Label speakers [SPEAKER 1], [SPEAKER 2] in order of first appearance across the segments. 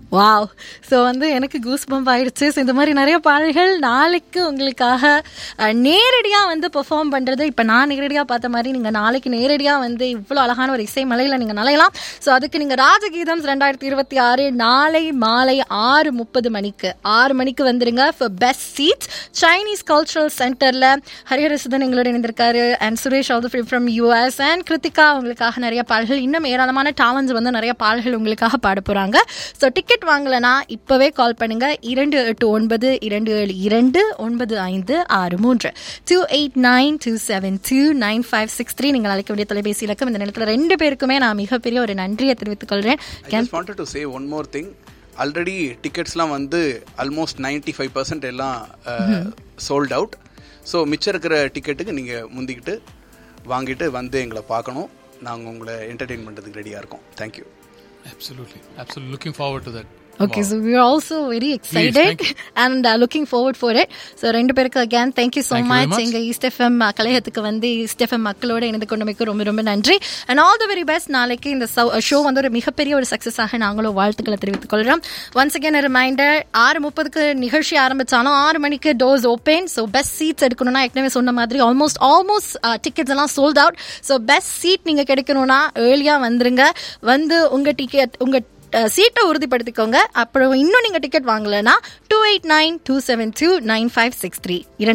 [SPEAKER 1] Wow. So எனக்கு goose pump ஆயிடுச்சு. So இந்த மாதிரி நிறைய பாடல்கள் நாளைக்கு உங்களுக்காக நேரடியாக பெர்ஃபார்ம் பண்ணுறது. இப்போ நான் நேரடியாக பார்த்த மாதிரி நீங்கள் நாளைக்கு நேரடியாக இவ்வளோ அழகான ஒரு இசை மலையில் நீங்கள் நலையலாம். ஸோ அதுக்கு நீங்கள் ராஜகீதம் 2026 நாளை மாலை 6:30 மணிக்கு 6 மணிக்கு வந்துருங்க. For best seeds Chinese cultural சென்டரில் ஹரிஹரசுதன் எங்களோட இணைந்திருக்காரு. And Suresh also from US. And Kiruthika உங்களுக்காக நிறைய பாடல்கள், இன்னும் ஏராளமான டேலண்ட்ஸ் நிறைய பாடல்கள் உங்களுக்காக பாட போகிறாங்க. ஸோ டிக்கெட் வாங்கலனா இப்பவே கால் பண்ணுங்க 2892229563 2892729563. நீங்கள் அழைக்க வேண்டிய தொலைபேசி இலக்கம். இந்த நேரத்தில் 2 பேருக்குமே நான் மிகப்பெரிய ஒரு நன்றியை தெரிவித்துக் கொள்கிறேன்.
[SPEAKER 2] I just wanted to say one more thing. Already டிக்கெட்ஸ்லாம் almost 95% எல்லாம் சோல்ட் அவுட். ஸோ மிச்சம் இருக்கிற டிக்கெட்டுக்கு நீங்கள் முந்திக்கிட்டு வாங்கிட்டு எங்களை பார்க்கணும். நாங்கள் உங்களை என்டர்டெயின் பண்ணுறதுக்கு ரெடியாக இருக்கோம். Thank you.
[SPEAKER 3] Absolutely. Looking forward to that.
[SPEAKER 1] Okay, so we are also very excited and looking forward for it. So ரெண்டு பேருக்கு again thank you so much. எங்க ஈஸ்ட் எஃப்எம் கலையத்துக்கு ஈஸ்ட் எஃப்எம் மக்களோட இணைந்து கொண்டமைக்கு ரொம்ப ரொம்ப நன்றி. And all the very best. நாளைக்கு இந்த ஷோ ஒரு மிகப்பெரிய ஒரு சக்சஸாக நாங்களும் வாழ்த்துக்களை தெரிவித்துக் கொள்கிறோம். Once again a reminder, 6:30க்கு நிகழ்ச்சி ஆரம்பிச்சாலும் 6 மணிக்கு doors open. So best seeds எடுக்கணும்னா ஏற்கனவே சொன்ன மாதிரி ஆல்மோஸ்ட் டிக்கெட்ஸ் எல்லாம் sold out. So best seat நீங்க கிடைக்கணும்னா ஏர்லியா வந்துருங்க. உங்க டிக்கெட் உங்க சீட்டை உறுதிப்படுத்திக்கோங்க. அப்புறம் இன்னும் நீங்க டிக்கெட் வாங்கலன்னா 2892729563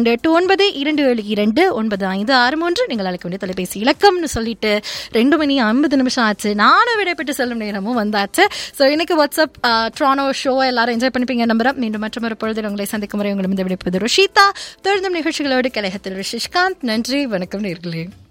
[SPEAKER 1] 2892229563 நீங்கள் அழைக்க வேண்டிய தொலைபேசி இலக்கம்னு சொல்லிட்டு 2:50 ஆச்சு. நானும் விடைபெற்று செல்லும் நேரமும் வந்தாச்சு. ஸோ இன்னைக்கு வாட்ஸ்அப் ட்ரானோ ஷோ எல்லாரும் என்ஜாய் பண்ணிப்பீங்க நம்புறேன். மீண்டும் மற்றொரு பொழுது உங்களை சந்திக்கும் முறை உங்களிடம் விடைபெறுவது ருஷிதா. தொடர்ந்தும் நிகழ்ச்சிகளோடு கலையத்தில் ரிஷிஷ்காந்த். நன்றி, வணக்கம் நேயர்களே.